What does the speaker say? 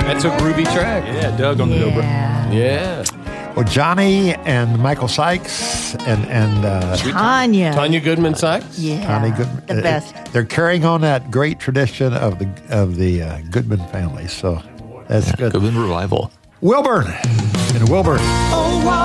That's a groovy track. Yeah, Doug on the dobro. Yeah. Well, Johnny and Michael Sykes and Tanya Goodman Sykes. Yeah, Tanya Goodman, the best. They're carrying on that great tradition of the Goodman family. So that's good. Goodman revival. Wilburn.